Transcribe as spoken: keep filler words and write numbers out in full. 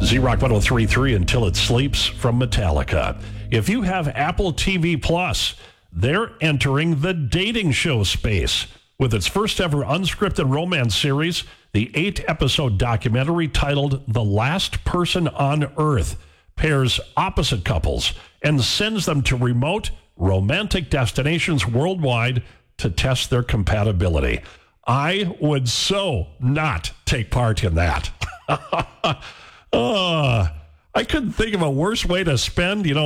Z-Rock one oh three point three Until It Sleeps from Metallica. If you have Apple T V Plus, they're entering the dating show space with its first ever unscripted romance series, the eight-episode documentary titled The Last Person on Earth pairs opposite couples and sends them to remote, romantic destinations worldwide to test their compatibility. I would so not take part in that. uh, I couldn't think of a worse way to spend, you know,